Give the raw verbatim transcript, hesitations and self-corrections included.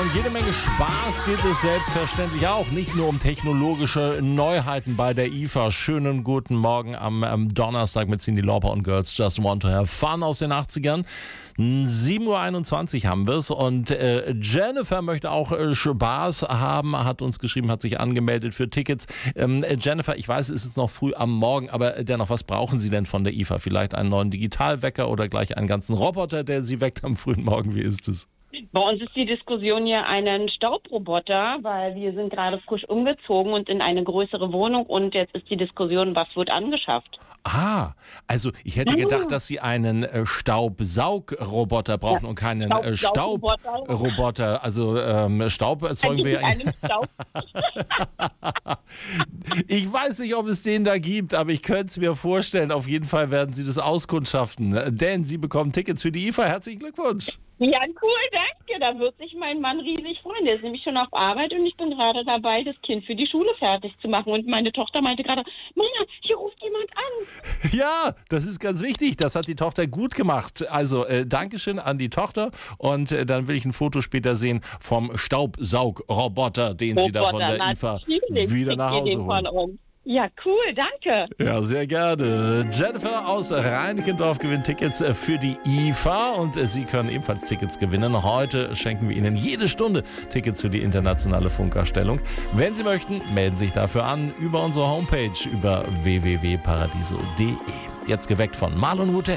und jede Menge Spaß geht es selbstverständlich auch. Nicht nur um technologische Neuheiten bei der I F A. Schönen guten Morgen am, am Donnerstag mit Cyndi Lauper und Girls Just Want to Have Fun aus den achtzigern. sieben Uhr einundzwanzig haben wir es und äh, Jennifer möchte auch äh, Spaß haben, hat uns geschrieben, hat sich angemeldet für Tickets. Ähm, äh, Jennifer, ich weiß, es ist noch früh am Morgen, aber äh, dennoch, was brauchen Sie denn von der I F A? Vielleicht einen neuen Digitalwecker oder gleich einen ganzen Roboter, der Sie weckt am frühen Morgen? Wie ist es? Bei uns ist die Diskussion ja einen Staubroboter, weil wir sind gerade frisch umgezogen und in eine größere Wohnung und jetzt ist die Diskussion, was wird angeschafft. Ah, also ich hätte gedacht, dass Sie einen äh, Staubsaugroboter brauchen ja, und keinen äh, Staubroboter. Also ähm, Staub erzeugen wir ja einen Staub. Ich weiß nicht, ob es den da gibt, aber ich könnte es mir vorstellen. Auf jeden Fall werden Sie das auskundschaften, denn Sie bekommen Tickets für die I F A. Herzlichen Glückwunsch. Ja, cool, danke. Da wird sich mein Mann riesig freuen. Der ist nämlich schon auf Arbeit und ich bin gerade dabei, das Kind für die Schule fertig zu machen. Und meine Tochter meinte gerade, Mama, hier ruft jemand an. Ja, das ist ganz wichtig. Das hat die Tochter gut gemacht. Also äh, Dankeschön an die Tochter. Und äh, dann will ich ein Foto später sehen vom Staubsaugroboter, den Roboter, Sie da von der I F A wieder nach Hause holen. Ja, cool, danke. Ja, sehr gerne. Jennifer aus Reinickendorf gewinnt Tickets für die I F A und Sie können ebenfalls Tickets gewinnen. Heute schenken wir Ihnen jede Stunde Tickets für die internationale Funkausstellung. Wenn Sie möchten, melden Sie sich dafür an über unsere Homepage über w w w punkt paradiso punkt d e. Jetzt geweckt von Marlon Wute.